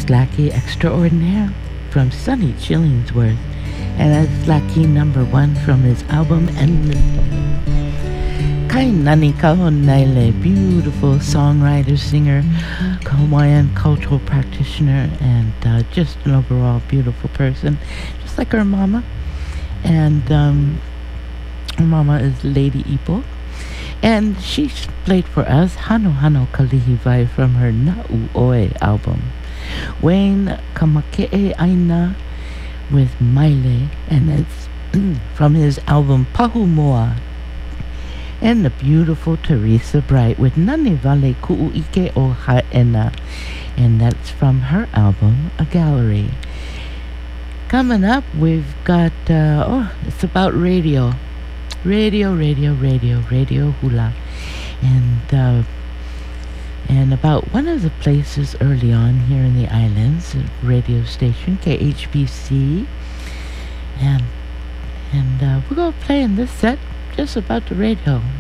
Slacky Extraordinaire from Sonny Chillingsworth, and that's Slacky #1 from his album Endless. Kainani Kahonaile, beautiful songwriter, singer, Hawaiian cultural practitioner, and just an overall beautiful person, just like her mama. And her mama is Lady Ipo. And she played for us Hano Hano Kalihivai from her Na'u Oe album. Wayne Kamake'e Aina with Maile, and it's from his album Pahu Moa. And the beautiful Teresa Bright with Nani Vale Ku'uike o Ha'ena, and that's from her album A Gallery. Coming up, we've got, it's about radio. Radio hula, and about one of the places early on here in the islands, a radio station KHBC, and we're gonna play in this set just about the radio.